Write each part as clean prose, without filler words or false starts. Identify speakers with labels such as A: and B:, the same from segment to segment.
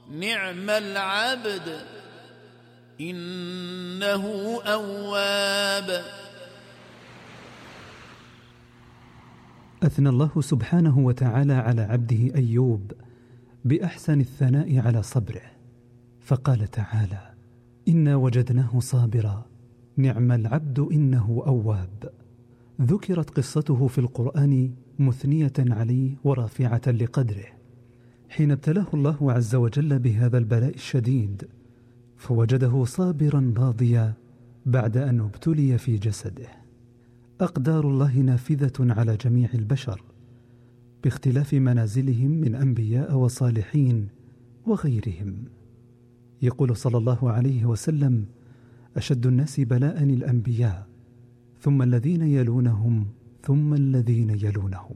A: نعم العبد إنه أواب.
B: أثنى الله سبحانه وتعالى على عبده أيوب بأحسن الثناء على صبره، فقال تعالى: إنا وجدناه صابرا نعم العبد إنه أواب. ذكرت قصته في القرآن مثنية عليه ورافعة لقدره، حين ابتلاه الله عز وجل بهذا البلاء الشديد، فوجده صابرا راضيا بعد أن ابتلي في جسده. أقدار الله نافذة على جميع البشر باختلاف منازلهم من أنبياء وصالحين وغيرهم. يقول صلى الله عليه وسلم: أشد الناس بلاء الأنبياء، ثم الذين يلونهم، ثم الذين يلونهم.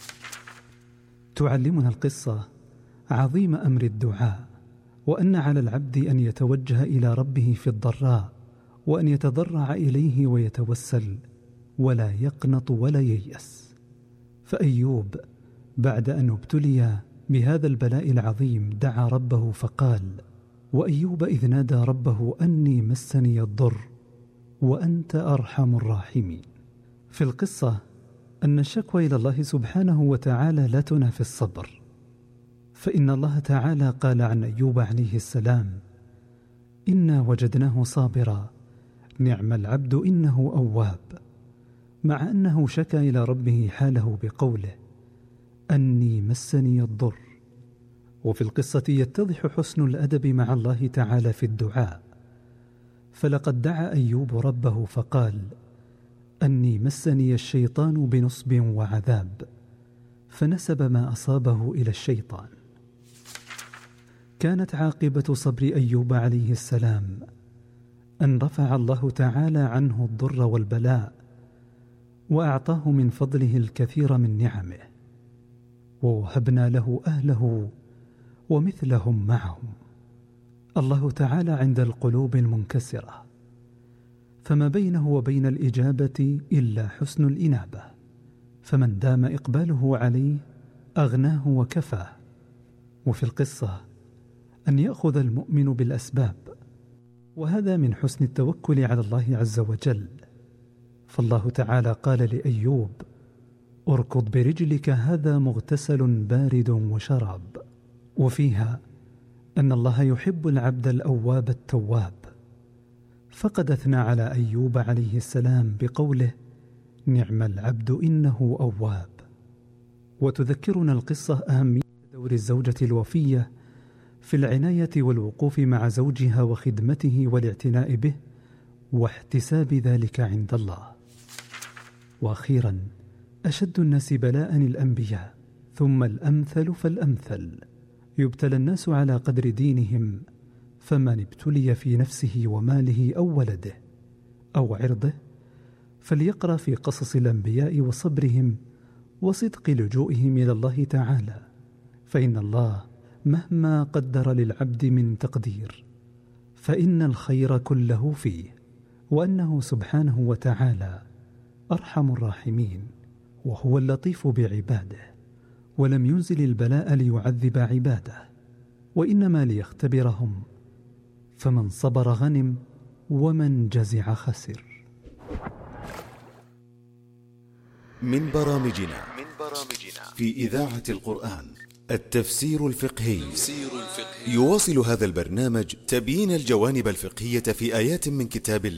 B: تعلمنا القصة عظيم أمر الدعاء، وأن على العبد أن يتوجه إلى ربه في الضراء، وأن يتضرع إليه ويتوسل، ولا يقنط ولا ييأس. فأيوب بعد أن ابتلي بهذا البلاء العظيم دعا ربه فقال: وأيوب إذ نادى ربه أني مسني الضر وأنت أرحم الراحمين. في القصة أن الشكوى إلى الله سبحانه وتعالى لا تنافي الصبر، فإن الله تعالى قال عن أيوب عليه السلام: إنا وجدناه صابرا نعم العبد إنه أواب، مع أنه شكى إلى ربه حاله بقوله: أني مسني الضر. وفي القصة يتضح حسن الأدب مع الله تعالى في الدعاء، فلقد دعا أيوب ربه فقال: أني مسني الشيطان بنصب وعذاب، فنسب ما أصابه إلى الشيطان. كانت عاقبة صبر أيوب عليه السلام أن رفع الله تعالى عنه الضر والبلاء، وأعطاه من فضله الكثير من نعمه، ووهبنا له أهله ومثلهم معهم. الله تعالى عند القلوب المنكسرة، فما بينه وبين الإجابة إلا حسن الإنابة، فمن دام إقباله عليه أغناه وكفاه. وفي القصة أن يأخذ المؤمن بالأسباب، وهذا من حسن التوكل على الله عز وجل. فالله تعالى قال لأيوب: اركض برجلك هذا مغتسل بارد وشراب. وفيها أن الله يحب العبد الأواب التواب، فقد أثنى على أيوب عليه السلام بقوله: نعم العبد إنه أواب. وتذكرنا القصة أهمية دور الزوجة الوفية في العناية والوقوف مع زوجها وخدمته والاعتناء به واحتساب ذلك عند الله. وأخيرا، أشد الناس بلاء الأنبياء، ثم الأمثل فالأمثل. يبتلى الناس على قدر دينهم، فمن ابتلي في نفسه وماله أو ولده أو عرضه فليقرأ في قصص الأنبياء وصبرهم وصدق لجوئهم إلى الله تعالى، فإن الله مهما قدر للعبد من تقدير فإن الخير كله فيه، وأنه سبحانه وتعالى أرحم الراحمين، وهو اللطيف بعباده، ولم ينزل البلاء ليعذب عباده، وإنما ليختبرهم، فمن صبر غنم ومن جزع خسر.
C: من برامجنا في إذاعة القرآن التفسير الفقهي. يواصل هذا البرنامج تبيين الجوانب الفقهية في آيات من كتاب الله